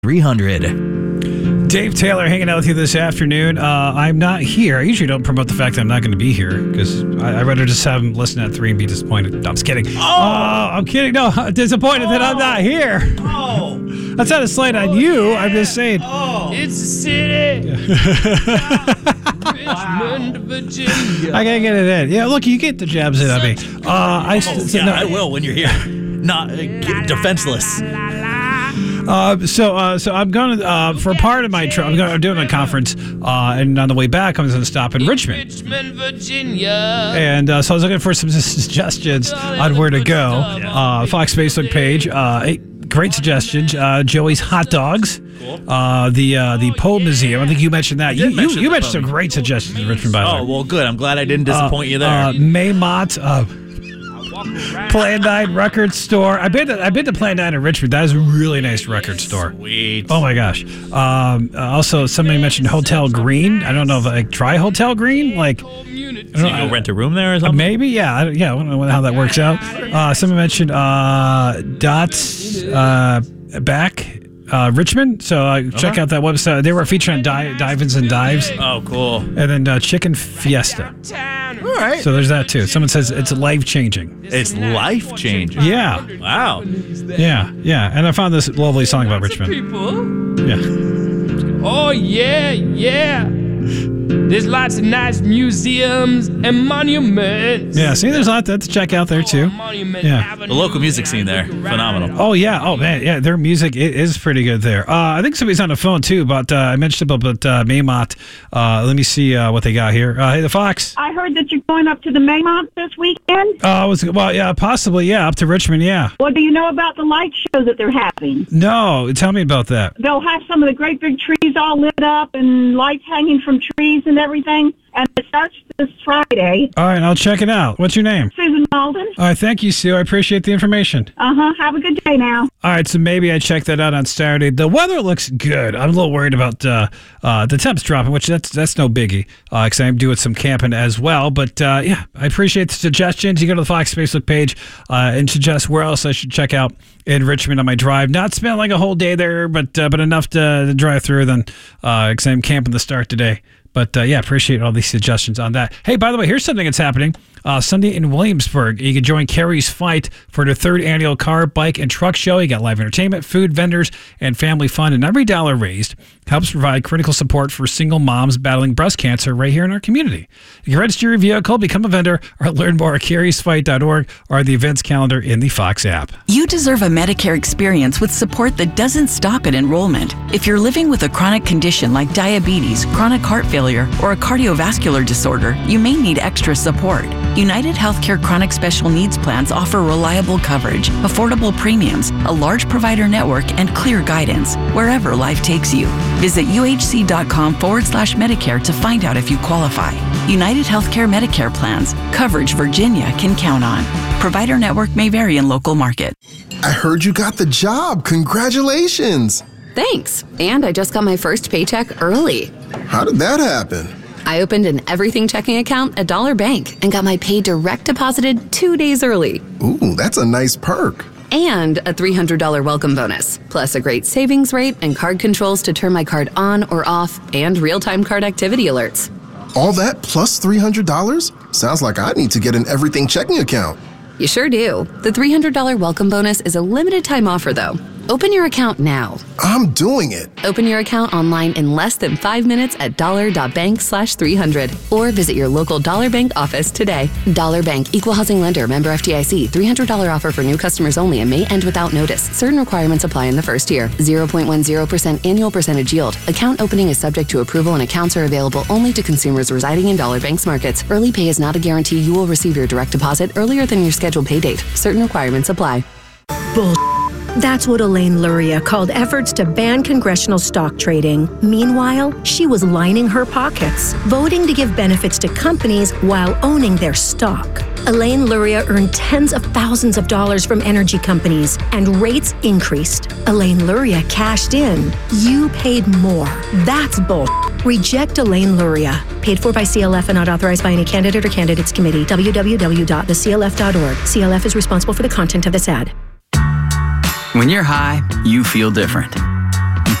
300. Dave Taylor hanging out with you this afternoon. I'm not here. I usually don't promote the fact that I'm not going to be here because I'd rather just have him listen at 3 and be disappointed. No, I'm just kidding. I'm kidding. No, disappointed that I'm not here. That's not a slight on you. I'm just saying. It's a city. Richmond, Virginia. I got to get it in. Yeah, look, you get the jabs in on me. I will when you're here. Not defenseless. So I'm going to, for part of my trip, I'm doing a conference, and on the way back, I'm going to stop in Richmond, Virginia. And so I was looking for some suggestions on where to go. Fox Facebook page, great suggestions. Joey's Hot Dogs, the Poe Museum. I think you mentioned that. You mentioned some great suggestions in Richmond, by the way. Oh, well, good. I'm glad I didn't disappoint you there. Maymont. Plan 9 record store. I've been to Plan 9 in Richmond. That is a really nice record store. Sweet. Oh my gosh. Also, somebody mentioned Hotel Green. I don't know if try Hotel Green. So you go rent a room there or something? Maybe. Yeah. I don't know how that works out. Someone mentioned Dots back. Richmond, so check out that website. They were featured on Dive-Ins and Dives. Oh, cool. And then Chicken Fiesta. All right. So there's that too. Someone says it's life-changing. It's life-changing? Yeah. Wow. Yeah. And I found this lovely song about Richmond. Yeah. Oh, yeah. There's lots of nice museums and monuments. Yeah, see, there's a lot to check out there, too. Yeah. The local music scene there, phenomenal. Oh, yeah. Oh, man. Yeah, their music is pretty good there. I think somebody's on the phone, too, but I mentioned about Maymont. Let me see what they got here. Hey, the Fox. I heard that you're going up to the Maymont this weekend. Possibly, yeah, up to Richmond, yeah. What do you know about the light show that they're having? No, tell me about that. They'll have some of the great big trees all lit up and lights hanging from trees and everything. And it starts this Friday. All right, I'll check it out. What's your name? Susan Malden. All right, thank you, Sue. I appreciate the information. Have a good day now. All right, so maybe I check that out on Saturday. The weather looks good. I'm a little worried about the temps dropping, which that's no biggie, because I'm doing some camping as well. But, yeah, I appreciate the suggestions. You go to the Fox Facebook page and suggest where else I should check out in Richmond on my drive. Not spend like a whole day there, but enough to drive through then, because I'm camping the start today. But, yeah, appreciate all these suggestions on that. Hey, by the way, here's something that's happening. Sunday in Williamsburg, you can join Carrie's Fight for the 3rd annual car, bike, and truck show. You got live entertainment, food, vendors, and family fun. And every dollar raised helps provide critical support for single moms battling breast cancer right here in our community. You can register your vehicle, become a vendor, or learn more at carriesfight.org or the events calendar in the Fox app. You deserve a Medicare experience with support that doesn't stop at enrollment. If you're living with a chronic condition like diabetes, chronic heart failure, or a cardiovascular disorder, you may need extra support. United Healthcare Chronic Special Needs Plans offer reliable coverage, affordable premiums, a large provider network, and clear guidance wherever life takes you. Visit uhc.com/Medicare to find out if you qualify. United Healthcare Medicare Plans. Coverage Virginia can count on. Provider network may vary in local market. I heard you got the job. Congratulations. Thanks. And I just got my first paycheck early. How did that happen? I opened an everything checking account at Dollar Bank and got my pay direct deposited 2 days early. Ooh, that's a nice perk. And a $300 welcome bonus, plus a great savings rate and card controls to turn my card on or off, and real-time card activity alerts. All that plus $300? Sounds like I need to get an everything checking account. You sure do. The $300 welcome bonus is a limited time offer, though. Open your account now. I'm doing it. Open your account online in less than 5 minutes at dollar.bank/300 or visit your local Dollar Bank office today. Dollar Bank, Equal Housing Lender, member FDIC. $300 offer for new customers only and may end without notice. Certain requirements apply in the first year. 0.10% annual percentage yield. Account opening is subject to approval and accounts are available only to consumers residing in Dollar Bank's markets. Early pay is not a guarantee you will receive your direct deposit earlier than your scheduled pay date. Certain requirements apply. That's what Elaine Luria called efforts to ban congressional stock trading. Meanwhile, she was lining her pockets, voting to give benefits to companies while owning their stock. Elaine Luria earned tens of thousands of dollars from energy companies, and rates increased. Elaine Luria cashed in. You paid more. That's bull. Reject Elaine Luria. Paid for by CLF and not authorized by any candidate or candidates committee. www.theclf.org. CLF is responsible for the content of this ad. When you're high, you feel different.